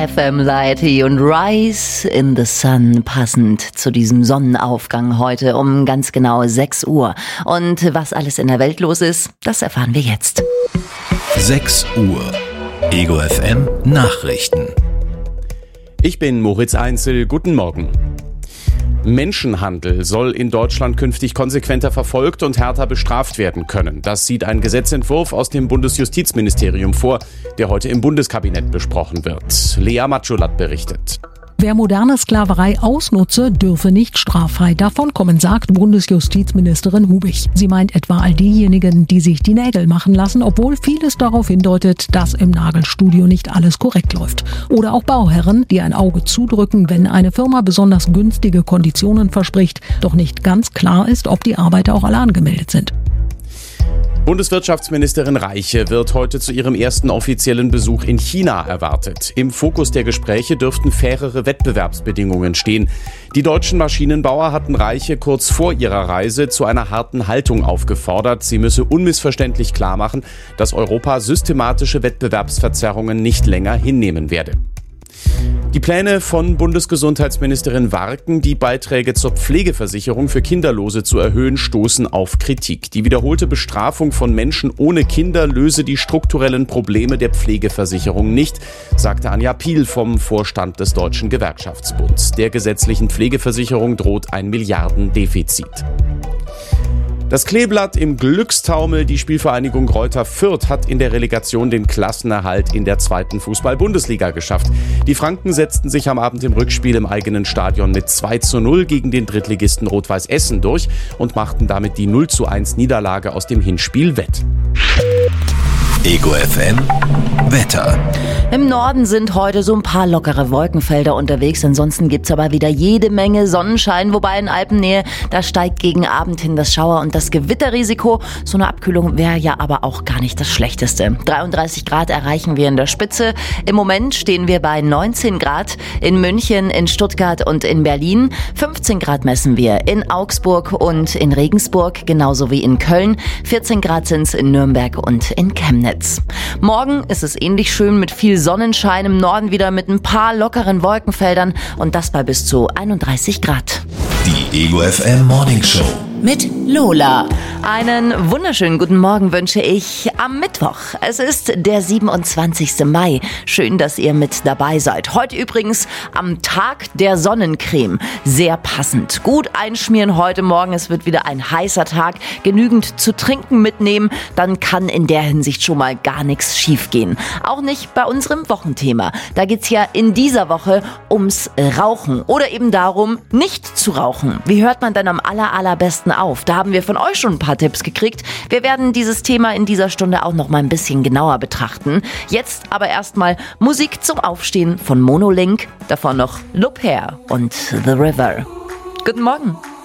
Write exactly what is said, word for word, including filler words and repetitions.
F M Lighty und Rise in the Sun, passend zu diesem Sonnenaufgang heute um ganz genau sechs Uhr. Und was alles in der Welt los ist, das erfahren wir jetzt. sechs Uhr. Ego F M Nachrichten. Ich bin Moritz Einzel. Guten Morgen. Menschenhandel soll in Deutschland künftig konsequenter verfolgt und härter bestraft werden können. Das sieht ein Gesetzentwurf aus dem Bundesjustizministerium vor, der heute im Bundeskabinett besprochen wird. Lea Matschulat berichtet. Wer moderne Sklaverei ausnutze, dürfe nicht straffrei davonkommen, sagt Bundesjustizministerin Hubich. Sie meint etwa all diejenigen, die sich die Nägel machen lassen, obwohl vieles darauf hindeutet, dass im Nagelstudio nicht alles korrekt läuft. Oder auch Bauherren, die ein Auge zudrücken, wenn eine Firma besonders günstige Konditionen verspricht, doch nicht ganz klar ist, ob die Arbeiter auch alle angemeldet sind. Bundeswirtschaftsministerin Reiche wird heute zu ihrem ersten offiziellen Besuch in China erwartet. Im Fokus der Gespräche dürften fairere Wettbewerbsbedingungen stehen. Die deutschen Maschinenbauer hatten Reiche kurz vor ihrer Reise zu einer harten Haltung aufgefordert. Sie müsse unmissverständlich klarmachen, dass Europa systematische Wettbewerbsverzerrungen nicht länger hinnehmen werde. Die Pläne von Bundesgesundheitsministerin Warken, die Beiträge zur Pflegeversicherung für Kinderlose zu erhöhen, stoßen auf Kritik. Die wiederholte Bestrafung von Menschen ohne Kinder löse die strukturellen Probleme der Pflegeversicherung nicht, sagte Anja Piel vom Vorstand des Deutschen Gewerkschaftsbunds. Der gesetzlichen Pflegeversicherung droht ein Milliardendefizit. Das Kleeblatt im Glückstaumel, die Spielvereinigung Greuther Fürth, hat in der Relegation den Klassenerhalt in der zweiten Fußball-Bundesliga geschafft. Die Franken setzten sich am Abend im Rückspiel im eigenen Stadion mit zwei zu null gegen den Drittligisten Rot-Weiß Essen durch und machten damit die null zu eins Niederlage aus dem Hinspiel wett. Ego F M Wetter. Im Norden sind heute so ein paar lockere Wolkenfelder unterwegs. Ansonsten gibt's aber wieder jede Menge Sonnenschein. Wobei in Alpennähe, da steigt gegen Abend hin das Schauer- und das Gewitterrisiko. So eine Abkühlung wäre ja aber auch gar nicht das Schlechteste. dreiunddreißig Grad erreichen wir in der Spitze. Im Moment stehen wir bei neunzehn Grad in München, in Stuttgart und in Berlin. fünfzehn Grad messen wir in Augsburg und in Regensburg, genauso wie in Köln. vierzehn Grad sind's in Nürnberg und in Chemnitz. Morgen ist es ähnlich schön mit viel Sonnenschein, im Norden wieder mit ein paar lockeren Wolkenfeldern und das bei bis zu einunddreißig Grad. Die Ego F M Morning Show mit Lola. Einen wunderschönen guten Morgen wünsche ich am Mittwoch. Es ist der siebenundzwanzigsten Mai. Schön, dass ihr mit dabei seid. Heute übrigens am Tag der Sonnencreme. Sehr passend. Gut einschmieren heute Morgen. Es wird wieder ein heißer Tag. Genügend zu trinken mitnehmen. Dann kann in der Hinsicht schon mal gar nichts schief gehen. Auch nicht bei unserem Wochenthema. Da geht's ja in dieser Woche ums Rauchen. Oder eben darum, nicht zu rauchen. Wie hört man denn am aller, allerbesten auf? Da haben wir von euch schon ein paar Tipps gekriegt. Wir werden dieses Thema in dieser Stunde auch noch mal ein bisschen genauer betrachten. Jetzt aber erstmal Musik zum Aufstehen von Monolink, davon noch Loop Hair und The River. Guten Morgen.